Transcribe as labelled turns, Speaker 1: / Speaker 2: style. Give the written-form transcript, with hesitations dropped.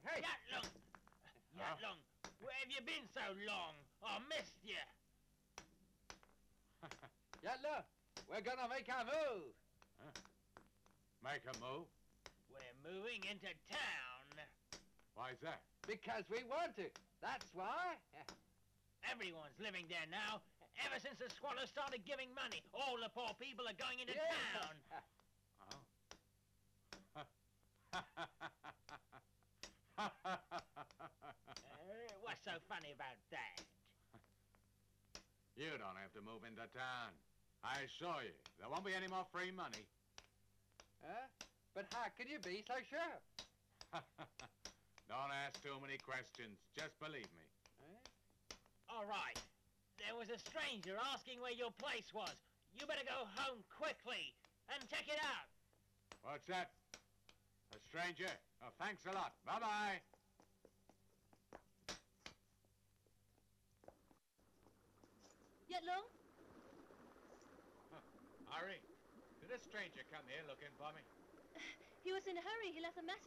Speaker 1: Hey!
Speaker 2: Yatlung! Yatlung, where have you been so long? I missed you.
Speaker 1: Yatla, we're gonna make a move.
Speaker 3: Huh? Make a move?
Speaker 2: We're moving into town.
Speaker 3: Why's that?
Speaker 1: Because we want to. That's why.
Speaker 2: Everyone's living there now. Ever since the Swallows started giving money, all the poor people are going into town.
Speaker 3: Oh.
Speaker 2: What's so funny about that?
Speaker 3: You don't have to move into town. I assure you, there won't be any more free money.
Speaker 1: Huh? But how can you be so sure?
Speaker 3: Don't ask too many questions. Just believe me.
Speaker 2: All right. There was a stranger asking where your place was. You better go home quickly and check it out.
Speaker 3: What's that? A stranger? Oh, thanks a lot. Bye-bye.
Speaker 4: Yatlung?
Speaker 3: Harry, did a stranger come here looking for me?
Speaker 4: He was in a hurry. He left a message.